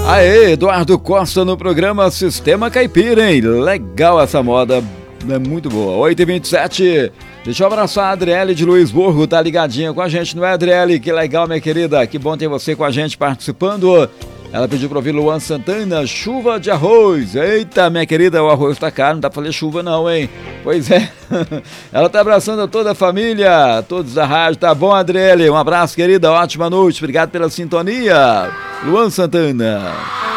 Aê, Eduardo Costa no programa Sistema Caipira, hein? Legal essa moda, é muito boa. 8h27, deixa eu abraçar a Adriele de Luisburgo, tá ligadinha com a gente, não é, Adriele? Que legal, minha querida, que bom ter você com a gente participando. Ela pediu pra ouvir Luan Santana, chuva de arroz. Eita, minha querida, o arroz tá caro, não dá pra fazer chuva não, hein? Pois é. Ela tá abraçando toda a família, todos da rádio. Tá bom, Adriele? Um abraço, querida, ótima noite, obrigado pela sintonia. Luan Santana.